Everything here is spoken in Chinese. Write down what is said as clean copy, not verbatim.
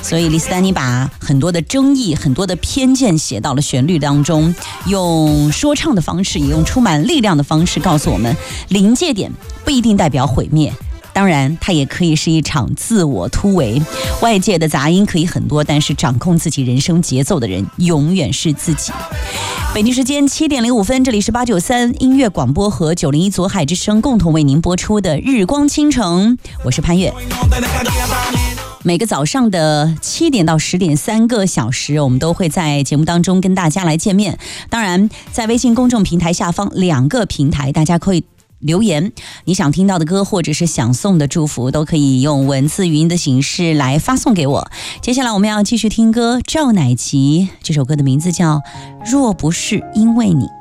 所以李斯丹妮把很多的争议、很多的偏见写到了旋律当中，用说唱的方式，也用充满力量的方式告诉我们，临界点不一定代表毁灭。当然，它也可以是一场自我突围。外界的杂音可以很多，但是掌控自己人生节奏的人永远是自己。北京时间7点05分，这里是893音乐广播和901左海之声共同为您播出的日光倾城，我是潘越。每个早上的7点到10点3个小时，我们都会在节目当中跟大家来见面。当然，在微信公众平台下方2个平台，大家可以留言你想听到的歌或者是想送的祝福，都可以用文字语音的形式来发送给我。接下来我们要继续听歌，赵乃琪，这首歌的名字叫《若不是因为你》。